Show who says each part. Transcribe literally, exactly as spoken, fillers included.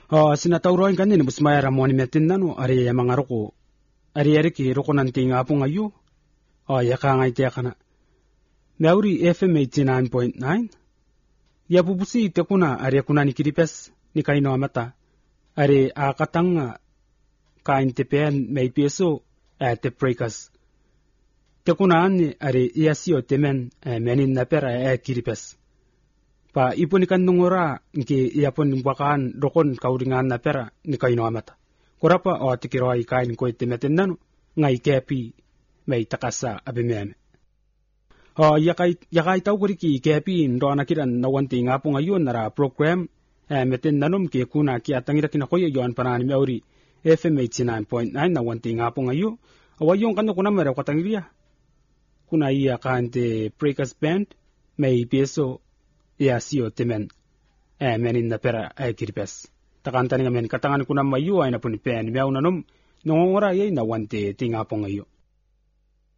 Speaker 1: Oh, sinatauroin kan ni busmaya ramoni metin nanu ari yamang aroko. Ari ari ki roko nanti ngapung ayo. Oh, yaka ngai te kana. Meauri F M eighty-nine point nine. Ya bubusi te kuna ari kuna ni kiripes ni kaino amata. Ari akatanga kain te pen may peso at the breakers. Te kuna ani ari iasio temen menin na pera e kiripes. Pa ipon ikan nungora nke iapon wakaan rokon kauringan na pera ni kaino amata. Korapa o tikiro ay kain ko itimeten nanu ngai kepi may takasa abimeme. O yakay yakay tau kuriki kepi ndo anakiran nawanti ngapo ngayon nara program eh, meten nanum ke kuna ki atangira kinakoy yon panani meuri F M eighty-nine point nine nawanti ngapo ngayo. Awayong kanu kuna mera kwatangiria. Kuna iya kante breakers band may peso ya sio temen eh menin na pera eh kiripes takanta nga men katangan kuna mayu ay na punipen meaw nanom nongora yay na wante tinga po ngayo.